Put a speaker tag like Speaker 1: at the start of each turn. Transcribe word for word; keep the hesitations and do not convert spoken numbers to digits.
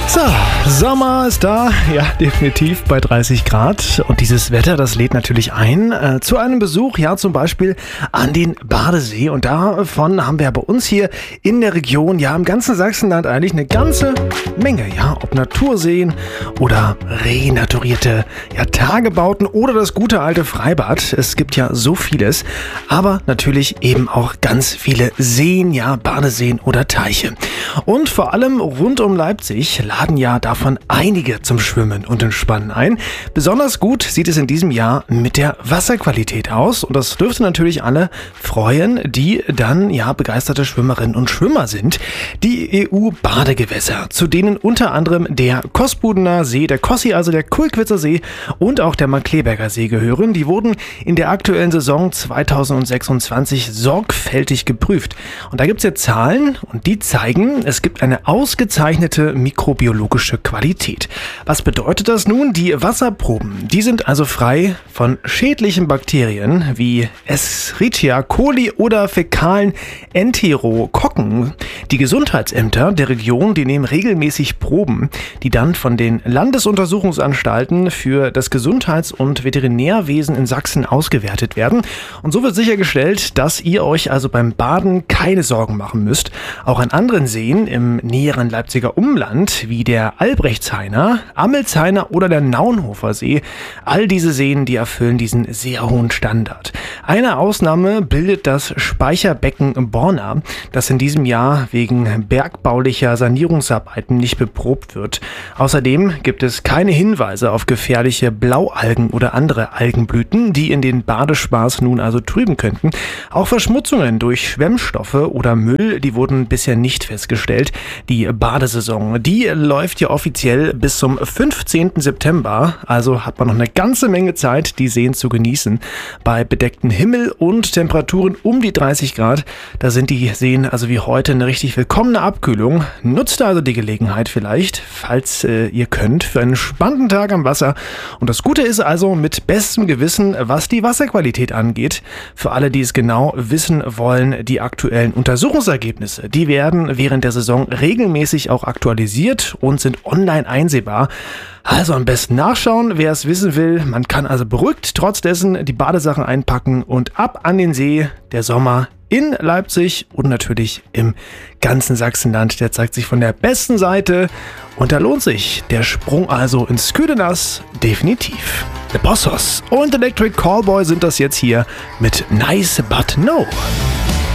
Speaker 1: So, Sommer ist da, ja, definitiv bei dreißig Grad. Und dieses Wetter, das lädt natürlich ein äh, zu einem Besuch, ja, zum Beispiel an den Badesee. Und davon haben wir ja bei uns hier in der Region, ja, im ganzen Sachsenland eigentlich eine ganze Menge, ja, ob Naturseen oder renaturierte, ja, Tagebauten oder das gute alte Freibad. Es gibt ja so vieles, aber natürlich eben auch ganz viele Seen, ja, Badeseen oder Teiche. Und vor allem rund um Leipzig laden ja davon einige zum Schwimmen und Entspannen ein. Besonders gut sieht es in diesem Jahr mit der Wasserqualität aus und das dürfte natürlich alle freuen, die dann ja begeisterte Schwimmerinnen und Schwimmer sind. Die E U-Badegewässer, zu denen unter anderem der Kosbudener See, der Kossi, also der Kulkwitzer See und auch der Markkleeberger See gehören, die wurden in der aktuellen Saison zweitausendsechsundzwanzig sorgfältig geprüft. Und da gibt es jetzt Zahlen und die zeigen, es gibt eine ausgezeichnete mikrobiologische Qualität. Was bedeutet das nun? Die Wasserproben, die sind also frei von schädlichen Bakterien wie Escherichia coli oder fäkalen Enterokokken. Die Gesundheitsämter der Region, die nehmen regelmäßig Proben, die dann von den Landesuntersuchungsanstalten für das Gesundheits- und Veterinärwesen in Sachsen ausgewertet werden. Und so wird sichergestellt, dass ihr euch also beim Baden keine Sorgen machen müsst. Auch an anderen Seen im näheren Leipziger Umland, wie der Albrechtshainer, Amelshainer oder der Naunhofer See, all diese Seen, die erfüllen diesen sehr hohen Standard. Eine Ausnahme bildet das Speicherbecken Borna, das in diesem Jahr wegen bergbaulicher Sanierungsarbeiten nicht beprobt wird. Außerdem gibt es keine Hinweise auf gefährliche Blaualgen oder andere Algenblüten, die in den Badespaß nun also trüben könnten. Auch Verschmutzungen durch Schwemmstoffe oder Müll, die wurden bisher nicht festgestellt. Die Badesaison, die läuft ja offiziell bis zum fünfzehnten September, also hat man noch eine ganze Menge Zeit, die Seen zu genießen. Bei bedecktem Himmel und Temperaturen um die dreißig Grad, da sind die Seen also wie heute eine richtig willkommene Abkühlung. Nutzt also die Gelegenheit vielleicht, falls äh, ihr könnt, für einen spannenden Tag am Wasser. Und das Gute ist also mit bestem Gewissen, was die Wasserqualität angeht. Für alle, die es genau wissen wollen, die aktuellen Untersuchungsergebnisse, die werden während der Saison regelmäßig auch aktualisiert und sind online einsehbar. Also am besten nachschauen, wer es wissen will. Man kann also beruhigt trotz dessen die Badesachen einpacken und ab an den See. Der Sommer in Leipzig und natürlich im ganzen Sachsenland, der zeigt sich von der besten Seite und da lohnt sich der Sprung also ins kühle Nass definitiv. The Bossos und Electric Callboy sind das jetzt hier mit Nice But No.